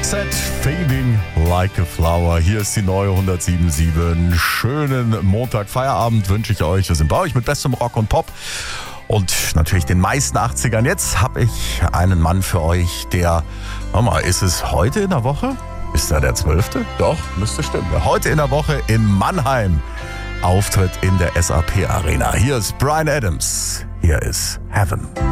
Roxette, Fading Like a Flower. Hier ist die neue 107.7. Schönen Montag, Feierabend wünsche ich euch. Wir sind bei euch mit bestem Rock und Pop und natürlich den meisten 80ern. Jetzt habe ich einen Mann für euch, der, ist es heute in der Woche? Ist da der 12.? Doch, müsste stimmen. Heute in der Woche in Mannheim Auftritt in der SAP Arena. Hier ist Bryan Adams. Hier ist Heaven.